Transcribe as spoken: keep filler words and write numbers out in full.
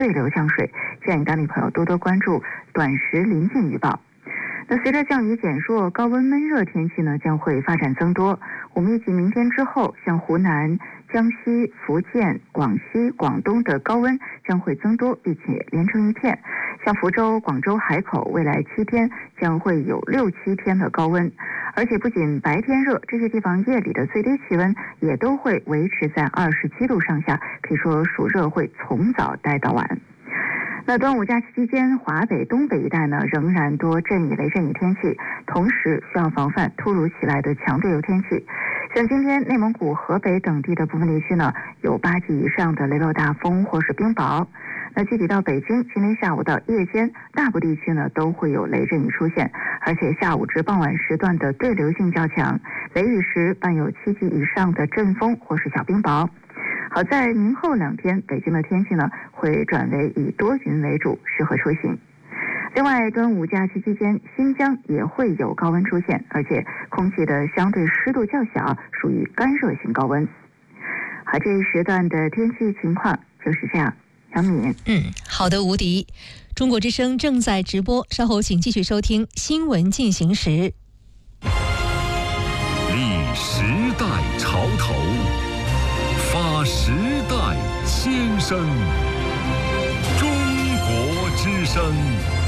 对流降水，建议当地朋友多多关注短时临近预报。那随着降雨减弱，高温闷热天气呢将会发展增多。我们预计明天之后，像湖南、江西、福建、广西、广东的高温将会增多，并且连成一片。像福州、广州、海口，未来七天将会有六七天的高温。而且不仅白天热，这些地方夜里的最低气温也都会维持在二十七度上下，可以说暑热会从早待到晚。那端午假期期间，华北、东北一带呢仍然多阵雨、雷阵雨天气，同时需要防范突如其来的强对流天气。像今天内蒙古、河北等地的部分地区呢，有八级以上的雷暴大风或是冰雹。那具体到北京，今天下午到夜间，大部地区呢都会有雷阵雨出现，而且下午至傍晚时段的对流性较强，雷雨时伴有七级以上的阵风或是小冰雹。好在明后两天，北京的天气呢会转为以多云为主，适合出行。另外，端午假期期间，新疆也会有高温出现，而且空气的相对湿度较小，属于干热性高温。好，这一时段的天气情况就是这样。杨敏， 嗯，好的，吴迪。中国之声正在直播，稍后请继续收听新闻进行时。 立时代潮头，发时代先声。中国之声。